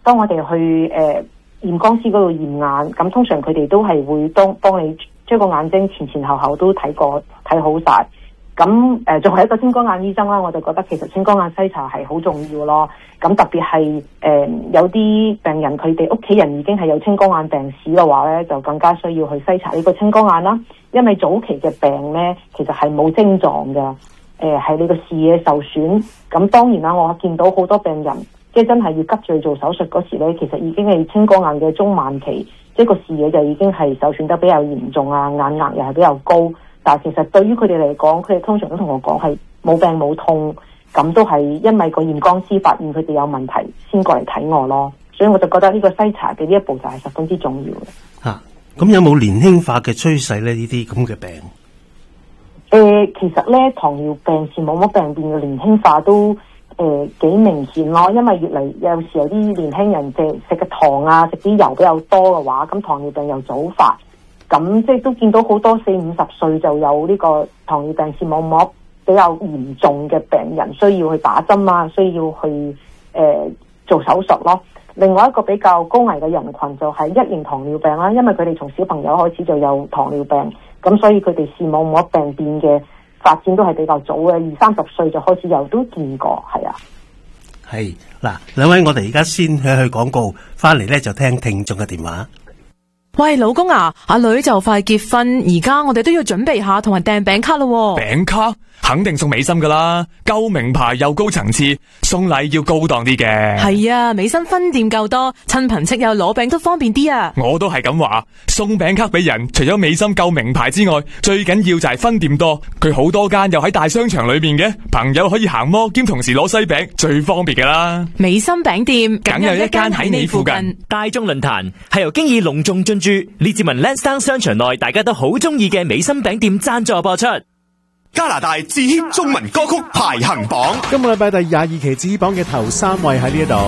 當我哋去驗光師嗰度驗眼，咁通常佢哋都係會幫你將個眼睛前後都睇好晒。咁作為一個青光眼醫生啦，我就覺得其實青光眼篩查係好重要咯。咁特別係有啲病人佢哋屋企人已經係有青光眼病史嘅話咧，就更加需要去篩查呢個青光眼啦。因為早期嘅病咧，其實係冇症狀嘅，係你個視野受損。咁當然啦，我見到好多病人即係真係要急住做手術嗰時咧，其實已經係青光眼嘅中晚期，即係個視野就已經係受損得比較嚴重啊，眼壓又係比較高。但係其實對於佢哋嚟講，佢哋通常都同我講係冇病冇痛，咁都係因為個驗光師發現佢哋有問題先過嚟睇我咯。所以我就覺得呢個篩查嘅呢一步就係十分之重要嘅。 咁有冇年輕化嘅趨勢咧？呢啲咁嘅病？ 其實咧，糖尿病是冇乜病變嘅年輕化都幾明顯咯。因為越嚟有時有啲年輕人食嘅糖啊，食啲油比較多嘅話，咁糖尿病又早發。咁即係都見到好多40-50歲就有呢個糖尿病視網膜比較嚴重嘅病人，需要去打針啊，需要去做手術咯。另外一個比較高危嘅人群就係1型糖尿病啦，因為佢哋從小朋友開始就有糖尿病，咁所以佢哋視網膜病變嘅發展都係比較早嘅，20-30歲就開始有都見過，係啊。 係嗱，兩位我哋而家先去廣告，翻嚟咧就聽聽眾嘅電話。 喂，老公啊，阿女就快結婚，而家我哋都要準備下同人訂餅卡咯。 餅卡肯定送美心噶啦，夠名牌又高層次，送禮要高檔啲嘅。 係啊，美心分店夠多，親朋戚友攞餅都方便啲啊。 我都係咁話，送餅卡俾人，除咗美心夠名牌之外，最緊要就係分店多。佢好多間又喺大商場裏邊嘅，朋友可以行摩兼同時攞西餅，最方便噶啦。 美心餅店梗有一間喺你附近。 大眾論壇係由經已隆重進駐列治文 Lansdowne 商場內大家都好中意嘅美心餅店贊助播出。 加拿大至 hit 中文歌曲排行榜， 今個禮拜第22期至 hit 榜嘅頭3位喺呢一度。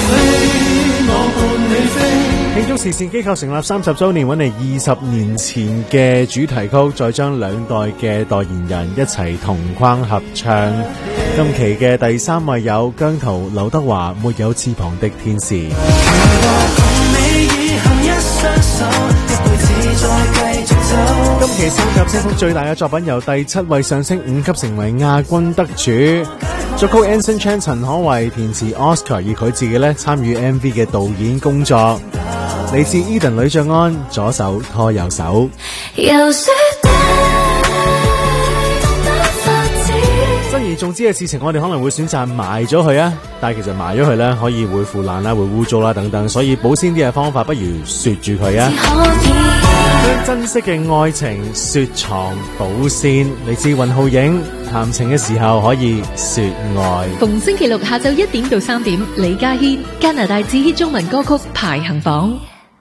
慶祝時事機構成立30週年，揾嚟20年前嘅主題曲，再將兩代嘅代言人一齊同框合唱。今期嘅第3位有姜濤、劉德華，沒有翅膀的天使。今期三甲聲風最大嘅作品由第7位上升5級成為亞軍得主，作曲 Anson Chan 陳可為，填詞 Oscar， 而佢自己咧參與 MV 嘅導演工作，嚟自 Eden 呂爵安，左手拖右手。珍而重之嘅事情，我哋可能會選擇埋咗佢啊，但係其實埋咗佢咧，可以會腐爛啦，會污糟啦等等，所以保鮮啲嘅方法，不如雪住佢啊。將珍惜嘅愛情雪藏保鮮，嚟自雲浩影，談情嘅時候可以說愛。 逢星期六下晝1點到3點，李家軒加拿大至 hit 中文歌曲排行榜。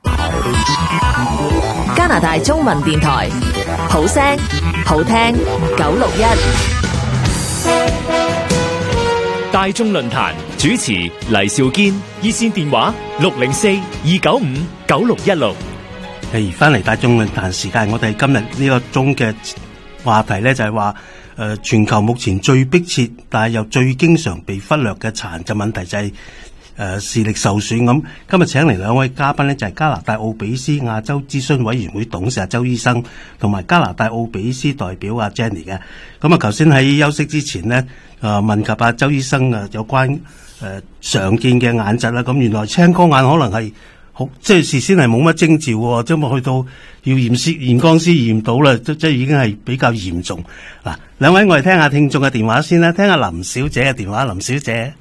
加拿大中文電台，好聲好聽961。 大眾論壇主持黎兆堅，熱線電話604-295-9616。 翻嚟大眾論壇時間，我哋今日呢個鐘嘅話題呢，就係話，全球目前最迫切但係又最經常被忽略嘅殘疾問題就係視力受損。咁今日請嚟兩位嘉賓呢，就係加拿大奧比斯亞洲諮詢委員會董事阿周醫生，同埋加拿大奧比斯代表阿 Jenny 嘅。咁啊，頭先喺休息之前呢，問及阿周醫生有關常見嘅眼疾啦。咁原來青光眼可能係即係事先係冇乜徵兆喎，即係去到要驗光師驗到啦，即係已經係比較嚴重。嗱，兩位我哋聽下聽眾嘅電話先啦，聽下林小姐嘅電話。林小姐，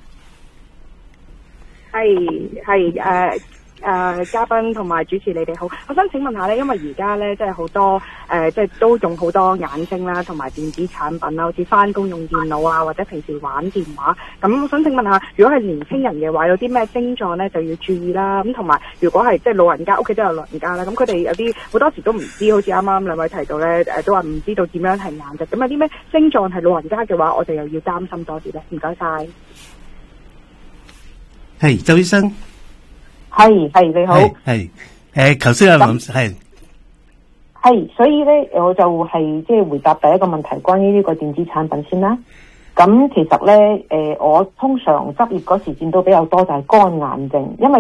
係嘉賓同埋主持，你哋好。我想請問下咧，因為而家咧即係好多即係都用好多眼睛啦，同埋電子產品啦，好似翻工用電腦啊，或者平時玩電話。咁我想請問下，如果係年輕人嘅話，有啲咩症狀咧就要注意啦。咁同埋如果係即係老人家，屋企都有老人家啦，咁佢哋有啲好多時都唔知，好似啱啱兩位提到咧，都話唔知道點樣係眼疾。咁有啲咩症狀係老人家嘅話，我哋又要擔心多啲咧。唔該晒。 係周醫生。 係你好。 頭先阿林係，所以咧我就係即係回答第一個問題，關於呢個電子產品先啦。咁其實咧我通常執業嗰時見到比較多就係乾眼症，因為